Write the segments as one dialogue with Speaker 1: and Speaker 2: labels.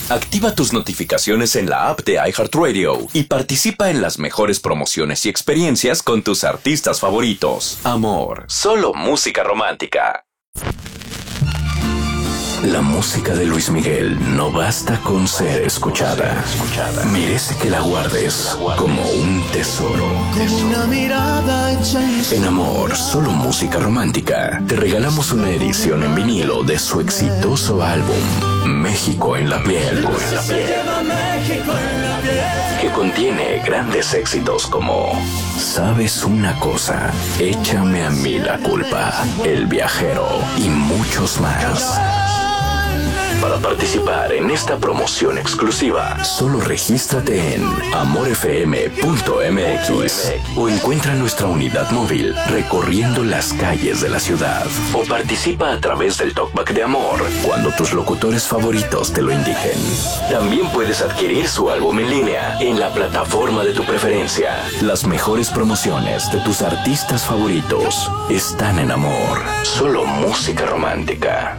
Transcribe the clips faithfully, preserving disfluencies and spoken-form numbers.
Speaker 1: Activa tus notificaciones en la app de iHeartRadio y participa en las mejores promociones y experiencias con tus artistas favoritos. Amor, solo música romántica. La música de Luis Miguel no basta con ser escuchada. Merece que la guardes como un tesoro. En Amor, solo música romántica, te regalamos una edición en vinilo de su exitoso álbum México en la piel, que contiene grandes éxitos como Sabes una cosa, Échame a mí la culpa, El viajero y muchos más. Para participar en esta promoción exclusiva, solo regístrate en amor f m punto m x o encuentra nuestra unidad móvil recorriendo las calles de la ciudad, o participa a través del Talkback de Amor cuando tus locutores favoritos te lo indiquen. También puedes adquirir su álbum en línea en la plataforma de tu preferencia. Las mejores promociones de tus artistas favoritos están en Amor, solo música romántica.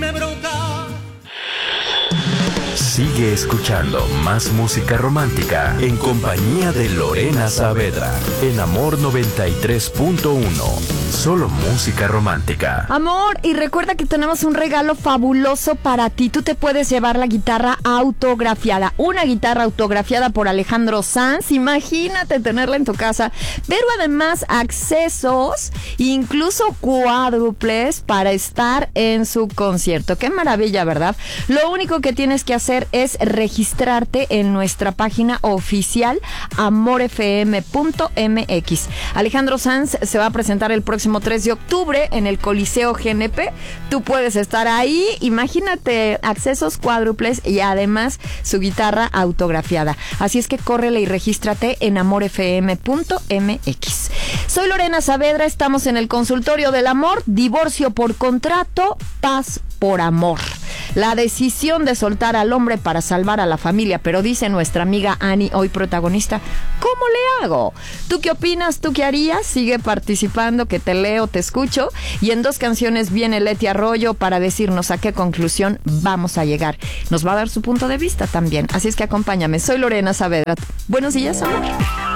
Speaker 2: Sigue escuchando más música romántica en compañía de Lorena Saavedra en Amor noventa y tres punto uno. Solo música romántica.
Speaker 3: Amor, y recuerda que tenemos un regalo fabuloso para ti. Tú te puedes llevar la guitarra autografiada. Una guitarra autografiada por Alejandro Sanz. Imagínate tenerla en tu casa. Pero además accesos, incluso cuádruples, para estar en su concierto. Qué maravilla, ¿verdad? Lo único que tienes que hacer es registrarte en nuestra página oficial amor f m punto m x. Alejandro Sanz se va a presentar el próximo tres de octubre en el Coliseo G N P. Tú puedes estar ahí. Imagínate, accesos cuádruples y además su guitarra autografiada. Así es que córrele y regístrate en amor f m punto m x. Soy Lorena Saavedra, estamos en el consultorio del amor. Divorcio por contrato, paz por amor. La decisión de soltar al hombre para salvar a la familia, pero dice nuestra amiga Ani, hoy protagonista, ¿cómo le hago? ¿Tú qué opinas? ¿Tú qué harías? Sigue participando, que te leo, te escucho. Y en dos canciones viene Leti Arroyo para decirnos a qué conclusión vamos a llegar. Nos va a dar su punto de vista también, así es que acompáñame. Soy Lorena Saavedra. Buenos días, amor.